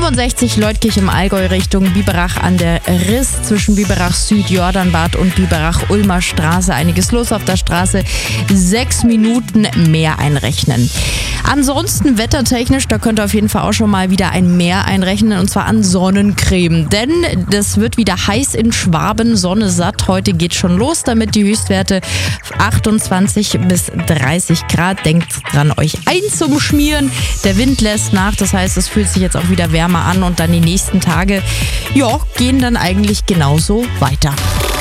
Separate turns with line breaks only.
65 Leutkirch im Allgäu Richtung Biberach an der Riss zwischen Biberach Süd, Jordanbad und Biberach Ulmer Straße. Einiges los auf der Straße. 6 Minuten mehr einrechnen. Ansonsten wettertechnisch, da könnt ihr auf jeden Fall auch schon mal wieder ein Mehr einrechnen, und zwar an Sonnencreme. Denn das wird wieder heiß in Schwaben, Sonne satt. Heute geht schon los, damit die Höchstwerte 28 bis 30 Grad. Denkt dran, euch einzuschmieren. Der Wind lässt nach, das heißt, es fühlt sich jetzt auch wieder wärmer an und dann die nächsten Tage, ja, gehen dann eigentlich genauso weiter.